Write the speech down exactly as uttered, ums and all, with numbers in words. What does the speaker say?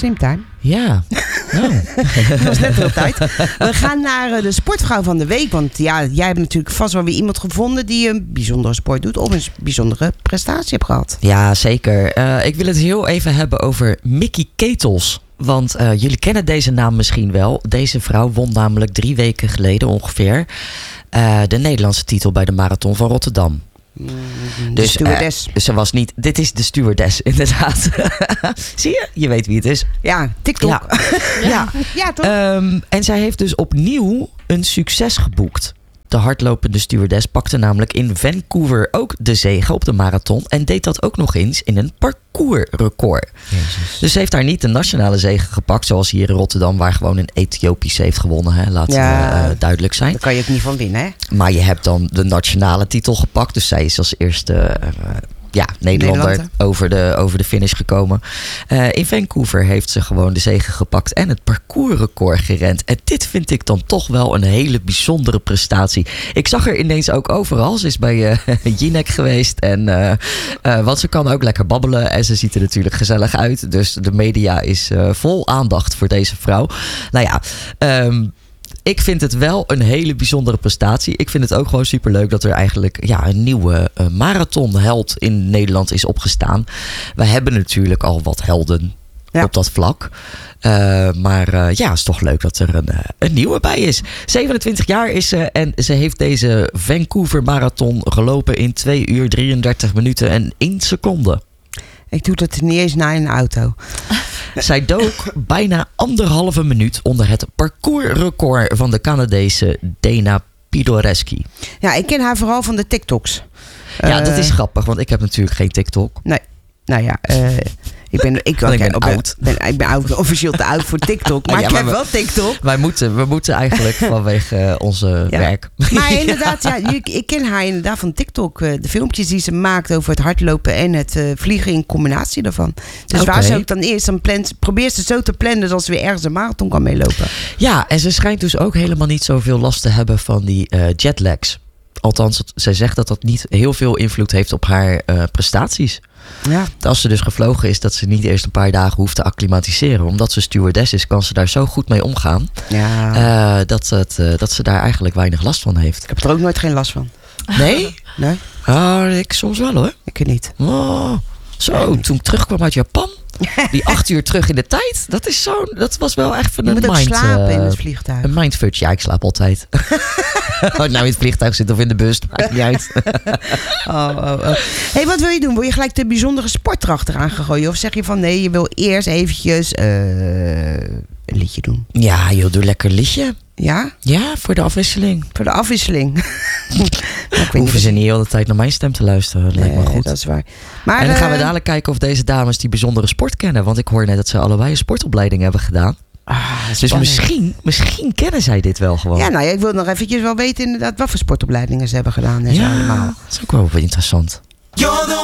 Slimtime. Ja. Oh. Dat was net veel tijd. We gaan naar de sportvrouw van de week. Want ja, jij hebt natuurlijk vast wel weer iemand gevonden die een bijzondere sport doet of een bijzondere prestatie heeft gehad. Ja, zeker. Uh, ik wil het heel even hebben over Mickey Ketels. Want uh, jullie kennen deze naam misschien wel. Deze vrouw won namelijk drie weken geleden ongeveer uh, de Nederlandse titel bij de Marathon van Rotterdam. De dus stewardess. Uh, ze was niet. Dit is de stewardess, inderdaad. Zie je? Je weet wie het is. Ja, TikTok. Ja, ja. ja toch? Um, en zij heeft dus opnieuw een succes geboekt. De hardlopende stewardess pakte namelijk in Vancouver ook de zege op de marathon. En deed dat ook nog eens in een parcoursrecord. Jezus. Dus ze heeft daar niet de nationale zege gepakt. Zoals hier in Rotterdam, waar gewoon een Ethiopische heeft gewonnen. Hè? Laat ja, uh, duidelijk zijn. Daar kan je ook niet van winnen, hè? Maar je hebt dan de nationale titel gepakt. Dus zij is als eerste... Uh, Ja, Nederlander Nederland, over, de, over de finish gekomen. Uh, in Vancouver heeft ze gewoon de zege gepakt en het parcoursrecord gerend. En dit vind ik dan toch wel een hele bijzondere prestatie. Ik zag er ineens ook overal. Ze is bij uh, Jinek geweest. En, uh, uh, want ze kan ook lekker babbelen. En ze ziet er natuurlijk gezellig uit. Dus de media is uh, vol aandacht voor deze vrouw. Nou ja... Um, Ik vind het wel een hele bijzondere prestatie. Ik vind het ook gewoon superleuk dat er eigenlijk ja, een nieuwe uh, marathonheld in Nederland is opgestaan. We hebben natuurlijk al wat helden ja. op dat vlak. Uh, maar uh, ja, het is toch leuk dat er een, uh, een nieuwe bij is. zevenentwintig jaar is ze en ze heeft deze Vancouver marathon gelopen in twee uur drieëndertig minuten en één seconde. Ik doe dat niet eens na in een auto. Zij dook bijna anderhalve minuut onder het parcoursrecord van de Canadese Dana Pidoreski. Ja, ik ken haar vooral van de TikToks. Ja, uh, dat is grappig, want ik heb natuurlijk geen TikTok. Nee, nou ja... Uh, Ik ben, ik, okay, ik ben ben oud. Ben, ik ben oud, officieel te oud voor TikTok. Maar ja, ik maar heb we, wel TikTok. Wij moeten, we moeten eigenlijk vanwege uh, onze ja. werk. Maar inderdaad, ja, ik, ik ken haar inderdaad van TikTok. Uh, de filmpjes die ze maakt over het hardlopen en het uh, vliegen in combinatie daarvan. Dus okay. waar ze ook dan eerst dan plant, probeert ze zo te plannen dat ze weer ergens een marathon kan meelopen. Ja, en ze schijnt dus ook helemaal niet zoveel last te hebben van die uh, jetlags. Althans, zij zegt dat dat niet heel veel invloed heeft op haar uh, prestaties. Ja. Als ze dus gevlogen is, dat ze niet eerst een paar dagen hoeft te acclimatiseren. Omdat ze stewardess is, kan ze daar zo goed mee omgaan. Ja. Uh, dat, het, uh, dat ze daar eigenlijk weinig last van heeft. Ik heb er ook nooit geen last van. Nee? Nee. Oh, ik soms wel hoor. Ik niet. Oh, zo, nee. Toen ik terugkwam uit Japan. Die acht uur terug in de tijd. Dat is zo. Dat was wel echt van een mind. Je moet ook slapen uh, in het vliegtuig. Een mindfudge. Ja, ik slaap altijd. Oh, nou in het vliegtuig zit of in de bus. Maakt niet uit. oh, oh, oh. Hey, wat wil je doen? Wil je gelijk de bijzondere sport erachteraan gaan gooien? Of zeg je van nee, je wil eerst eventjes uh, een liedje doen? Ja, joh, doe lekker een liedje. Ja? Ja, voor de afwisseling. Voor de afwisseling. Hoeven ze niet de hele tijd naar mijn stem te luisteren. Dat nee, lijkt me goed. Dat is waar. Maar, en dan gaan we uh, dadelijk kijken of deze dames die bijzondere sport kennen. Want ik hoor net dat ze allebei een sportopleiding hebben gedaan. Ah, dus misschien, misschien kennen zij dit wel gewoon. Ja, nou ja, ik wil nog eventjes wel weten inderdaad wat voor sportopleidingen ze hebben gedaan. En ja, zo allemaal. dat is ook wel interessant.